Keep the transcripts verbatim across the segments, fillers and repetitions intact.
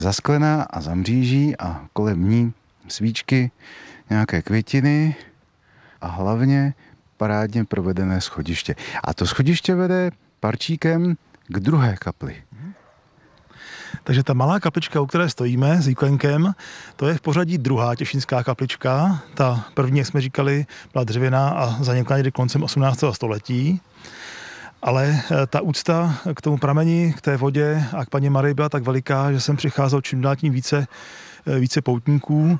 zasklená a za mříží a kolem ní svíčky, nějaké květiny a hlavně parádně provedené schodiště. A to schodiště vede parčíkem k druhé kapli. Takže ta malá kaplička, u které stojíme s výklenkem, to je v pořadí druhá těšínská kaplička. Ta první, jak jsme říkali, byla dřevěná a zanikla někdy koncem osmnáctého století. Ale ta úcta k tomu prameni, k té vodě a k paní Marii byla tak veliká, že jsem přicházel čím dál tím více, více poutníků.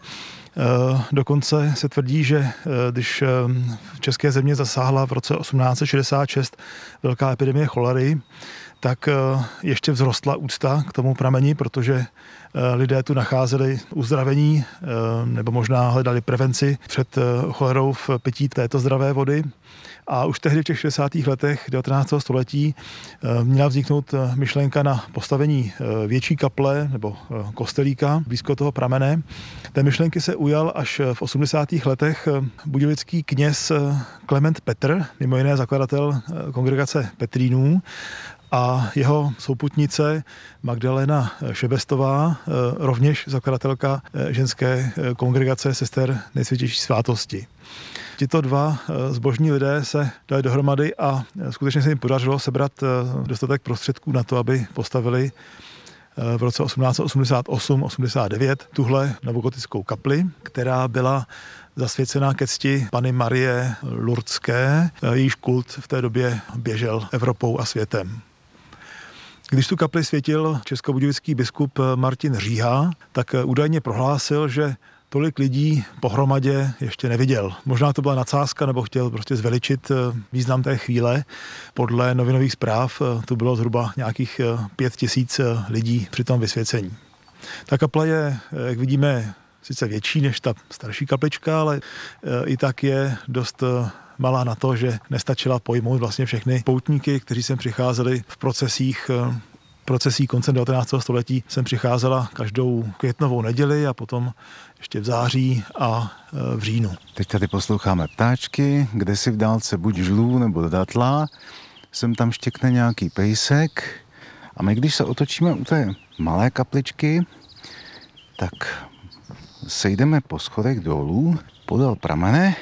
Dokonce se tvrdí, že když v české země zasáhla v roce osmnáct set šedesát šest velká epidemie cholery, tak ještě vzrostla úcta k tomu prameni, protože lidé tu nacházeli uzdravení nebo možná hledali prevenci před cholerou v pití této zdravé vody. A už tehdy v těch šedesátých letech devatenáctého století měla vzniknout myšlenka na postavení větší kaple nebo kostelíka blízko toho pramene. Té myšlenky se ujal až v osmdesátých letech budějovický kněz Klement Petr, mimo jiné zakladatel kongregace Petrínů, a jeho souputnice Magdalena Šebestová, rovněž zakladatelka ženské kongregace sester Nejsvětější svátosti. Tito dva zbožní lidé se dali dohromady a skutečně se jim podařilo sebrat dostatek prostředků na to, aby postavili v roce osmnáct set osmdesát osm osmdesát devět tuhle novogotickou kapli, která byla zasvěcená ke cti Panny Marie Lurdské, jejíž kult v té době běžel Evropou a světem. Když tu kapli světil českobudějovický biskup Martin Říha, tak údajně prohlásil, že tolik lidí pohromadě ještě neviděl. Možná to byla nadsázka, nebo chtěl prostě zveličit význam té chvíle. Podle novinových zpráv tu bylo zhruba nějakých pět tisíc lidí při tom vysvěcení. Ta kaple je, jak vidíme, sice větší než ta starší kaplička, ale i tak je dost malá na to, že nestačila pojmout vlastně všechny poutníky, kteří sem přicházeli v procesích procesí koncem devatenáctého století sem přicházela každou květnovou neděli a potom ještě v září a v říjnu. Teď tady posloucháme ptáčky, kde si v dálce buď žlů nebo datla, sem tam štěkne nějaký pejsek a my když se otočíme u té malé kapličky, tak sejdeme po schodech dolů, podél pramene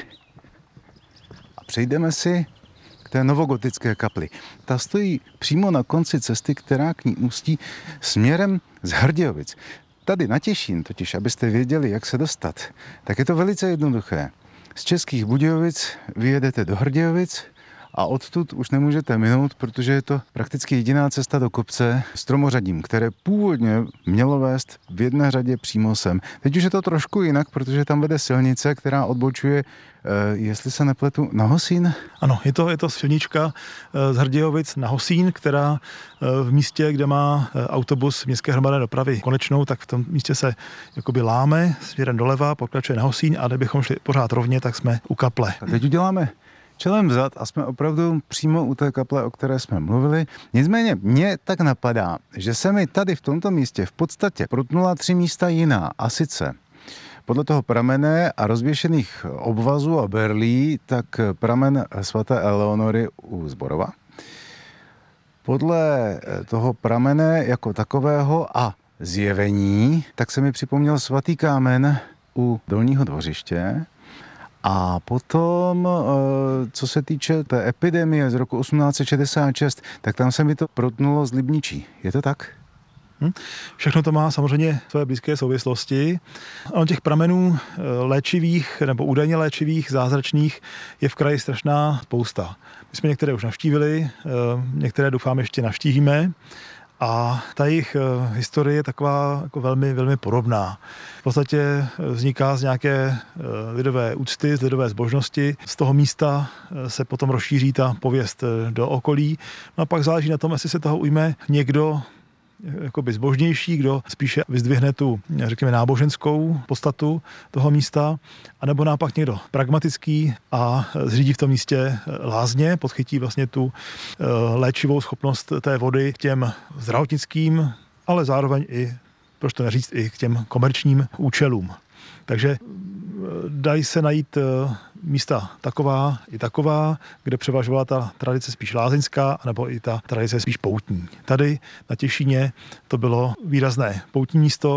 a přejdeme si k té novogotické kapli. Ta stojí přímo na konci cesty, která k ní ústí směrem z Hrdějovic. Tady na Těšín, totiž abyste věděli, jak se dostat, tak je to velice jednoduché. Z Českých Budějovic vyjedete do Hrdějovic a odtud už nemůžete minout, protože je to prakticky jediná cesta do kopce Stromořadím, které původně mělo vést v jedné řadě přímo sem. Teď už je to trošku jinak, protože tam vede silnice, která odbočuje, eh, jestli se nepletu, na Hosín. Ano, je to, je to silnička z Hrdějovic na Hosín, která v místě, kde má autobus městské hromadné dopravy konečnou, tak v tom místě se jakoby láme směrem doleva, pokračuje na Hosín a kdybychom šli pořád rovně, tak jsme u kaple. A teď uděláme čelem vzad a jsme opravdu přímo u té kaple, o které jsme mluvili. Nicméně mě tak napadá, že se mi tady v tomto místě v podstatě protnula tři místa jiná. A sice podle toho pramene a rozvěšených obvazů a berlí, tak pramen svaté Eleonory u Zborova. Podle toho pramene jako takového a zjevení, tak se mi připomněl svatý kámen u Dolního Dvořiště. A potom, co se týče té epidemie z roku osmnáct set šedesát šest, tak tam se mi to protnulo z Libničí. Je to tak? Hm? Všechno to má samozřejmě své blízké souvislosti. Ono těch pramenů léčivých nebo údajně léčivých, zázračných je v kraji strašná spousta. My jsme některé už navštívili, některé doufám ještě navštívíme. A ta jejich historie je taková jako velmi, velmi podobná. V podstatě vzniká z nějaké lidové úcty, z lidové zbožnosti. Z toho místa se potom rozšíří ta pověst do okolí. No a pak záleží na tom, jestli se toho ujme někdo jakoby zbožnější, kdo spíše vyzdvihne tu, řekněme, náboženskou podstatu toho místa, anebo naopak někdo pragmatický a zřídí v tom místě lázně, podchytí vlastně tu léčivou schopnost té vody k těm zdravotnickým, ale zároveň i, proč to neříct, i k těm komerčním účelům. Takže dají se najít místa taková i taková, kde převažovala ta tradice spíš lázeňská, nebo i ta tradice spíš poutní. Tady na Těšíně to bylo výrazné poutní místo,